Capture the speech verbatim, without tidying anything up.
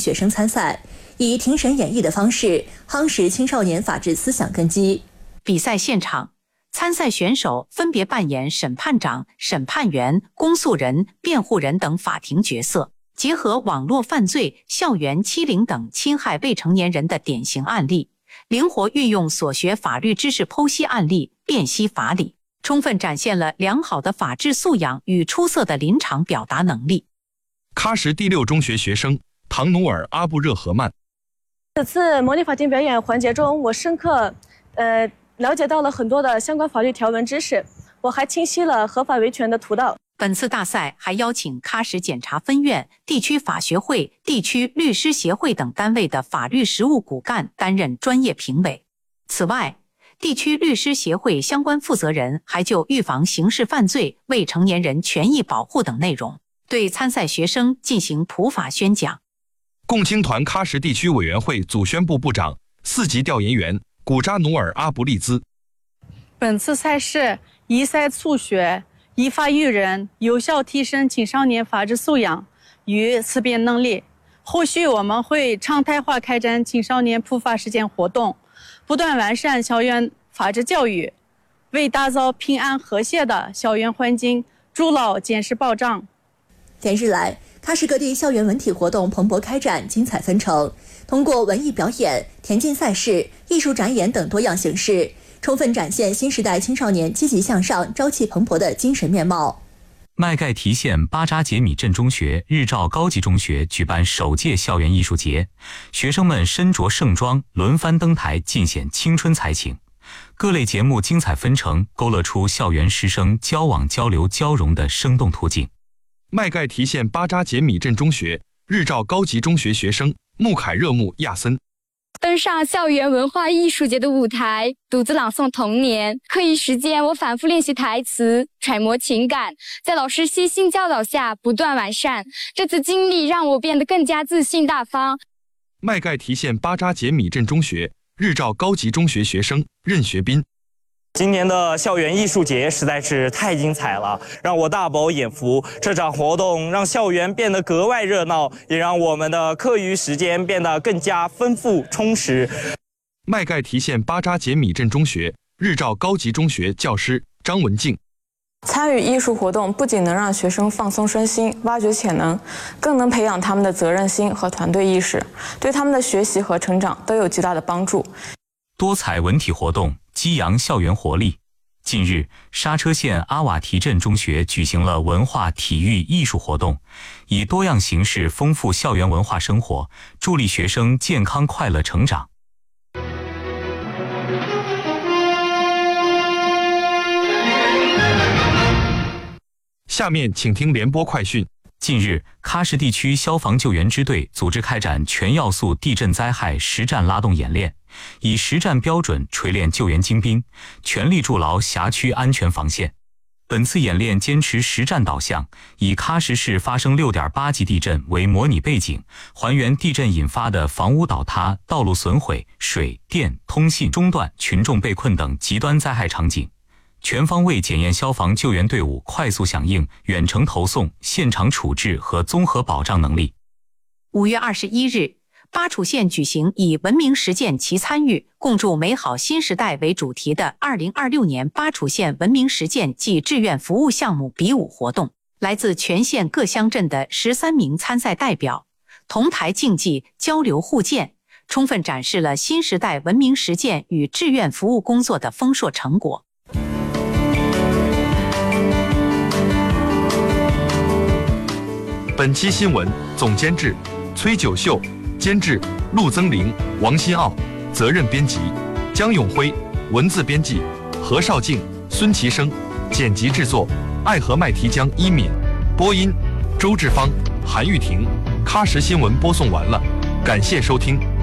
学生参赛，以庭审演绎的方式夯实青少年法治思想根基。 比赛现场，参赛选手分别扮演审判长、审判员、公诉人、辩护人等法庭角色，结合网络犯罪、校园欺凌等侵害未成年人的典型案例，灵活运用所学法律知识剖析案例，辨析法理，充分展现了良好的法治素养与出色的临场表达能力。 喀什第六中学学生唐努尔·阿布热合曼。 此次模拟法庭表演环节中，我深刻呃了解到了很多的相关法律条文知识，我还清晰了合法维权的途道。 本次大赛还邀请喀什检察分院、地区法学会、地区律师协会等单位的法律实务骨干担任专业评委。此外，地区律师协会相关负责人还就预防刑事犯罪、未成年人权益保护等内容，对参赛学生进行普法宣讲。 共青团喀什地区委员会组宣部部长、四级调研员古扎努尔·阿布利兹。 本次赛事宜赛促学，依法育人，有效提升青少年法治素养与思辨能力。后续我们会常态化开展青少年普法实践活动，不断完善校园法治教育，为打造平安和谐的校园环境筑牢坚实保障。 连日来，喀什各地校园文体活动蓬勃开展，精彩纷呈。通过文艺表演、田径赛事、艺术展演等多样形式，充分展现新时代青少年积极向上、朝气蓬勃的精神面貌。 麦盖提县巴扎杰米镇中学日照高级中学举办首届校园艺术节，学生们身着盛装，轮番登台尽显青春才情。各类节目精彩纷呈，勾勒出校园师生交往、交流、交融的生动图景。 麦盖提县巴扎杰米镇中学日照高级中学学生穆凯热穆亚森登上校园文化艺术节的舞台，独自朗诵童年。课余时间，我反复练习台词，揣摩情感，在老师悉心教导下不断完善。这次经历让我变得更加自信大方。 麦盖提县巴扎杰米镇中学日照高级中学学生任学斌。 今年的校园艺术节实在是太精彩了，让我大饱眼福。这场活动让校园变得格外热闹，也让我们的课余时间变得更加丰富充实。 麦盖提县巴扎杰米镇中学日照高级中学教师张文静。 参与艺术活动不仅能让学生放松身心、挖掘潜能，更能培养他们的责任心和团队意识，对他们的学习和成长都有极大的帮助。 多彩文体活动激扬校园活力。近日，刹车县阿瓦提镇中学举行了文化体育艺术活动，以多样形式丰富校园文化生活，助力学生健康快乐成长。 下面请听联播快讯。 近日，喀什地区消防救援支队组织开展全要素地震灾害实战拉动演练，以实战标准锤炼救援精兵，全力筑牢辖区安全防线。本次演练坚持实战导向，以喀什市发生 六点八 级地震为模拟背景，还原地震引发的房屋倒塌、道路损毁、水电通信中断、群众被困等极端灾害场景，全方位检验消防救援队伍快速响应、远程投送、现场处置和综合保障能力。 五月二十一日，巴楚县举行以文明实践齐参与，共筑美好新时代为主题的二零二六年巴楚县文明实践暨志愿服务项目比武活动。来自全县各乡镇的十三名参赛代表同台竞技、交流互鉴，充分展示了新时代文明实践与志愿服务工作的丰硕成果。 本期新闻总监制崔九秀，监制陆增玲、王新奥，责任编辑江永辉，文字编辑何绍静、孙其生，剪辑制作爱和麦提江一敏，播音周志芳、韩玉婷。喀什新闻播送完了，感谢收听。